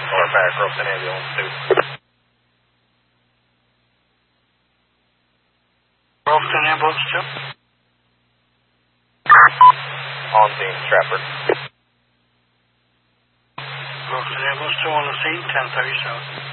Or back, Ropeton Ambulance 2. Ropeton Ambulance 2. On scene, Stratford. Ropeton Ambulance 2 on the scene, 1037.